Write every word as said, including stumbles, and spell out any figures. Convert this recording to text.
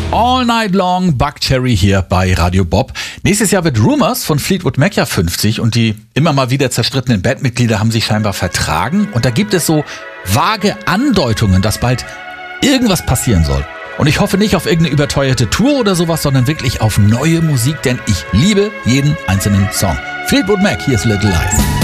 All Night Long, Buckcherry hier bei Radio Bob. Nächstes Jahr wird Rumours von Fleetwood Mac ja fünfzig und die immer mal wieder zerstrittenen Bandmitglieder haben sich scheinbar vertragen. Und da gibt es so vage Andeutungen, dass bald irgendwas passieren soll. Und ich hoffe nicht auf irgendeine überteuerte Tour oder sowas, sondern wirklich auf neue Musik, denn ich liebe jeden einzelnen Song. Fleetwood Mac, hier ist Little Lies.